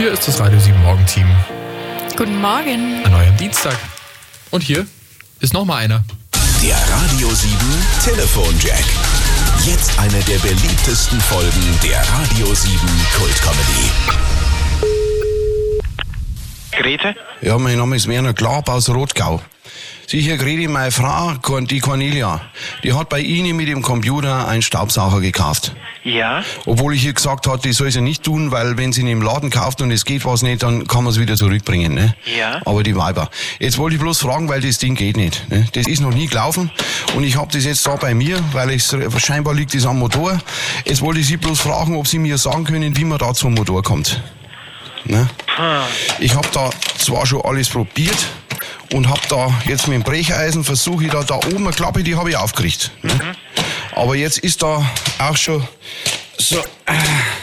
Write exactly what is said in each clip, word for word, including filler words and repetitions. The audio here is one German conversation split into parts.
Hier ist das Radio sieben Morgenteam. Guten Morgen. An eurem Dienstag. Und hier ist nochmal einer. Der Radio sieben Telefonjack. Jetzt eine der beliebtesten Folgen der Radio sieben Kultcomedy. Grete? Ja, mein Name ist Werner Glab aus Rotgau. Sie, hier Grete, meine Frau, die Cornelia, die hat bei Ihnen mit dem Computer einen Staubsauger gekauft. Ja? Obwohl ich ihr gesagt habe, die soll sie nicht tun, weil wenn sie ihn im Laden kauft und es geht was nicht, dann kann man es wieder zurückbringen. Ne? Ja? Aber die Weiber. Jetzt wollte ich bloß fragen, weil das Ding geht nicht. Ne? Das ist noch nie gelaufen und ich habe das jetzt da bei mir, weil es scheinbar liegt das am Motor. Jetzt wollte ich Sie bloß fragen, ob Sie mir sagen können, wie man da zum Motor kommt. Ne? Hm. Ich habe da zwar schon alles probiert und habe da jetzt mit dem Brecheisen versuche ich da, da oben eine Klappe, die habe ich aufgekriegt. Ne? Mhm. Aber jetzt ist da auch schon so, äh,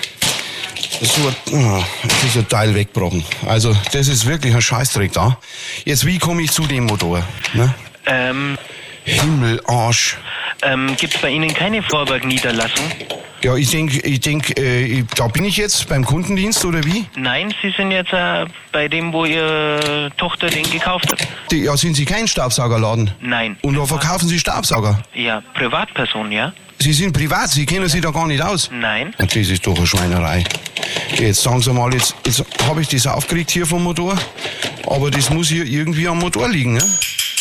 so äh, dieser Teil weggebrochen. Also das ist wirklich ein Scheißdreck da. Jetzt wie komme ich zu dem Motor? Ne? Ähm, Himmel, Arsch. ähm, gibt's bei Ihnen keine Vorwerk-Niederlassung? Ja, ich denke, ich denk, äh, da bin ich jetzt beim Kundendienst oder wie? Nein, Sie sind jetzt äh, bei dem, wo Ihre Tochter den gekauft hat. Die, ja, sind Sie kein Staubsaugerladen? Nein. Und da verkaufen Sie Staubsauger? Ja, Privatperson, ja? Sie sind privat, Sie kennen sich da gar nicht aus. Nein. Das ist doch eine Schweinerei. Jetzt sagen Sie mal, jetzt, jetzt habe ich das aufgeregt hier vom Motor, aber das muss hier irgendwie am Motor liegen, ne?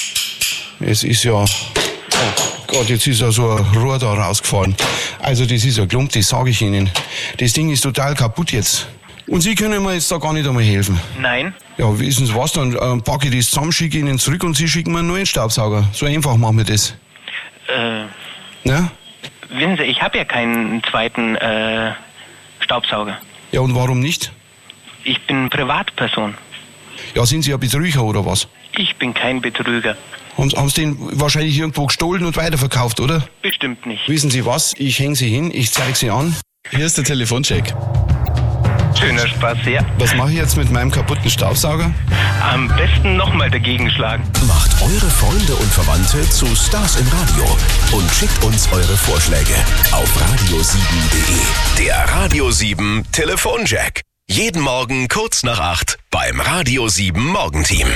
Es ist ja... Oh Gott, jetzt ist ja so ein Rohr da rausgefallen. Also das ist ein Klump, das sage ich Ihnen. Das Ding ist total kaputt jetzt. Und Sie können mir jetzt da gar nicht einmal helfen. Nein. Ja, wissen Sie was, dann äh, packe ich das zusammen, schicke Ihnen zurück und Sie schicken mir einen neuen Staubsauger. So einfach machen wir das. Äh, Ne? wissen Sie, ich habe ja keinen zweiten äh, Staubsauger. Ja, und warum nicht? Ich bin Privatperson. Ja, sind Sie ein Betrüger oder was? Ich bin kein Betrüger. Haben, haben Sie den wahrscheinlich irgendwo gestohlen und weiterverkauft, oder? Bestimmt nicht. Wissen Sie was? Ich hänge Sie hin, ich zeige Sie an. Hier ist der Telefoncheck. Schöner Spaß, ja. Was mache ich jetzt mit meinem kaputten Staubsauger? Am besten nochmal dagegen schlagen. Macht eure Freunde und Verwandte zu Stars im Radio und schickt uns eure Vorschläge auf radio sieben punkt de. Der Radio sieben Telefonjack. Jeden Morgen kurz nach acht beim Radio sieben Morgenteam.